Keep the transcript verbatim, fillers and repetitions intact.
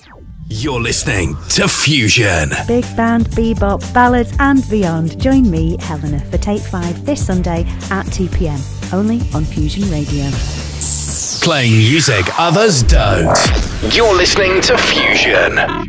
You're listening to Fusion. Big band, bebop, ballads and beyond. Join me, Helena, for Take five this Sunday at two p.m. Only on Fusion Radio. Playing music others don't. You're listening to Fusion.